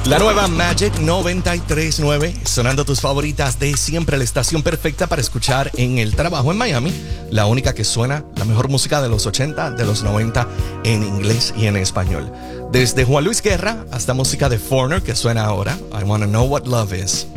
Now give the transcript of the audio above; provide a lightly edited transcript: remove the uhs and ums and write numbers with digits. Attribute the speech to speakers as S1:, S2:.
S1: La nueva Magic 93.9, sonando tus favoritas de siempre, la estación perfecta para escuchar en el trabajo en Miami, la única que suena la mejor música de los 80, de los 90 en inglés y en español. Desde Juan Luis Guerra hasta música de Foreigner que suena ahora, I Wanna Know What Love Is.